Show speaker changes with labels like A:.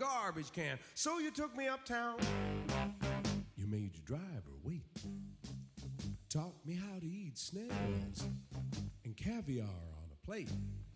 A: garbage can. So you took me uptown. You made your driver wait. Taught me how to eat snails and caviar on a plate.